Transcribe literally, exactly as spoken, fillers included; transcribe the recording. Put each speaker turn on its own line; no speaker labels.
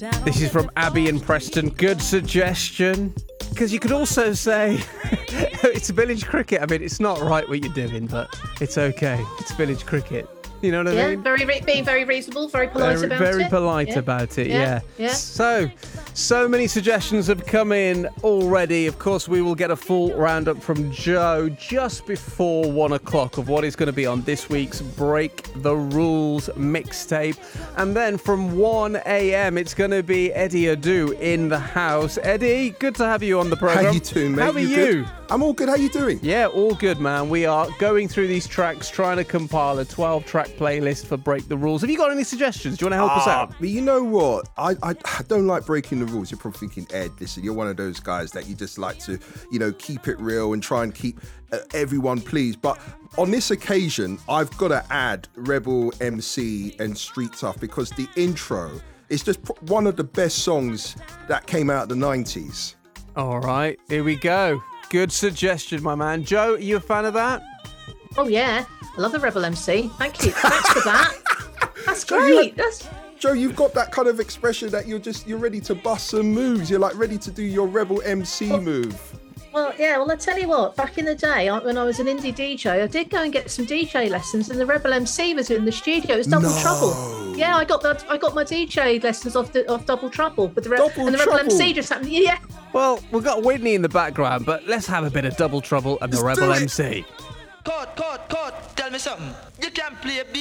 This is from Abby and Preston. Good suggestion. Because you could also say it's village cricket. I mean, it's not right what you're doing, but it's okay. It's village cricket. You know what I
yeah,
mean?
Very re- being very reasonable, very polite
very,
about
very
it.
Very polite
yeah.
about it,
yeah.
yeah.
yeah.
So, so many suggestions have come in already. Of course, we will get a full roundup from Joe just before one o'clock of what is going to be on this week's Break the Rules mixtape. And then from one a.m, it's going to be Eddie Adu in the house. Eddie, good to have you on the program.
How you doing, mate?
How are you?
you? I'm all good. How you doing?
Yeah, all good, man. We are going through these tracks, trying to compile a twelve-track playlist for Break the Rules. Have you got any suggestions? Do you want to help
ah,
us out?
But you know what? I, I I don't like breaking the rules. You're probably thinking, Ed, listen, you're one of those guys that you just like to, you know, keep it real and try and keep uh, everyone pleased. But on this occasion, I've got to add Rebel M C and Street Tough because the intro is just one of the best songs that came out of the nineties.
All right, here we go. Good suggestion, my man. Joe, are you a fan of that?
Oh, yeah. I love the Rebel M C. Thank you. Thanks for that. That's
Joe,
great.
you-
That's...
Joe, you've got that kind of expression that you're just, you're ready to bust some moves. You're like ready to do your Rebel M C move.
Well, yeah, well, I tell you what, back in the day, I- when I was an indie D J, I did go and get some D J lessons, and the Rebel M C was in the studio. It was Double
No.
Trouble. Yeah, I got that. I got my D J lessons off the, off Double Trouble, with the Re-
Double
and the Rebel
Trouble.
M C just happened. Yeah.
Well, we've got Whitney in the background, but let's have a bit of Double Trouble and the
Let's
Rebel
do it.
M C.
Code, code, code, tell me something. You can't play a beat